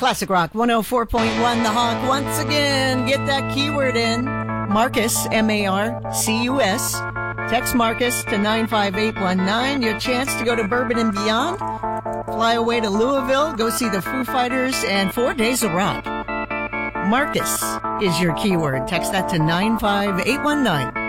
Classic Rock 104.1 The Hawk. Once again, get that keyword in. Marcus, M-A-R-C-U-S. Text Marcus to 95819. Your chance to go to Bourbon and Beyond. Fly away to Louisville. Go see the Foo Fighters and 4 Days of Rock. Marcus is your keyword. Text that to 95819.